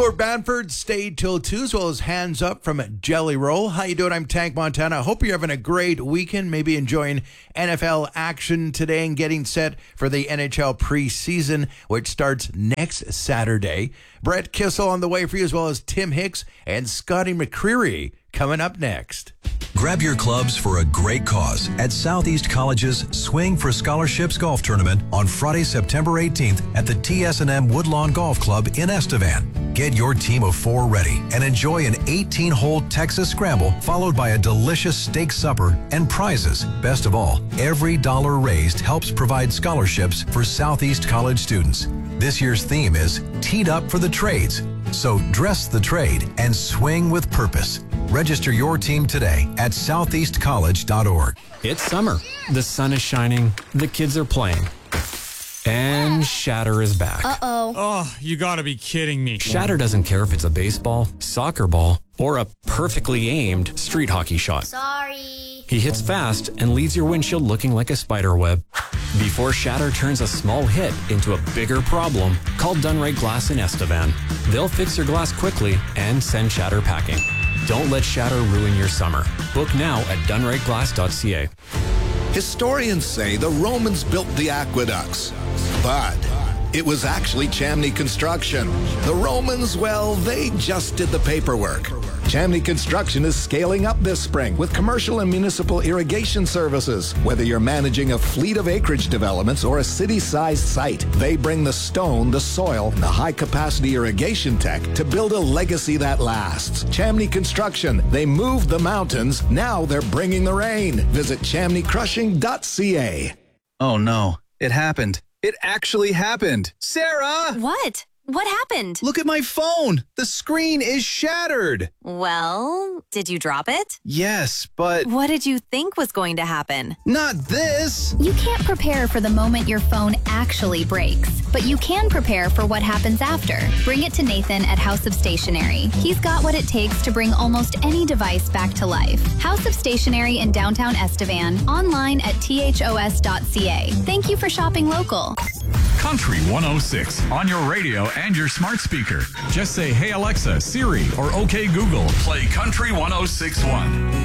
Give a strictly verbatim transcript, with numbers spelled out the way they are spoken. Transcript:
Lord Banford stayed till two, as well as Hands Up from Jelly Roll. How you doing? I'm Tank Montana. I hope you're having a great weekend, maybe enjoying N F L action today and getting set for the N H L preseason, which starts next Saturday. Brett Kissel on the way for you, as well as Tim Hicks and Scotty McCreery coming up next. Grab your clubs for a great cause at Southeast College's Swing for Scholarships Golf Tournament on Friday, September eighteenth at the T S and M Woodlawn Golf Club in Estevan. Get your team of four ready and enjoy an eighteen-hole Texas Scramble followed by a delicious steak supper and prizes. Best of all, every dollar raised helps provide scholarships for Southeast College students. This year's theme is Teed Up for the Trades. So dress the trade and swing with purpose. Register your team today at southeast college dot org. It's summer. The sun is shining. The kids are playing. And Shatter is back. Uh-oh. Oh, you gotta be kidding me. Shatter doesn't care if it's a baseball, soccer ball, or a perfectly aimed street hockey shot. Sorry. He hits fast and leaves your windshield looking like a spider web. Before Shatter turns a small hit into a bigger problem, call Dunray Glass in Estevan. They'll fix your glass quickly and send Shatter packing. Don't let Shatter ruin your summer. Book now at dunray glass dot c a. Historians say the Romans built the aqueducts, but it was actually Chamney Construction. The Romans, well, they just did the paperwork. Chamney Construction is scaling up this spring with commercial and municipal irrigation services. Whether you're managing a fleet of acreage developments or a city-sized site, they bring the stone, the soil, and the high-capacity irrigation tech to build a legacy that lasts. Chamney Construction, they moved the mountains, now they're bringing the rain. Visit chamney crushing dot c a. Oh no, it happened. It actually happened. Sarah! What? What happened? Look at my phone. The screen is shattered. Well, did you drop it? Yes, but... What did you think was going to happen? Not this. You can't prepare for the moment your phone actually breaks, but you can prepare for what happens after. Bring it to Nathan at House of Stationery. He's got what it takes to bring almost any device back to life. House of Stationery in downtown Estevan, online at t h o s dot c a. Thank you for shopping local. Country one oh six on your radio and your smart speaker. Just say, hey Alexa, Siri, or OK Google, play Country one oh six point one.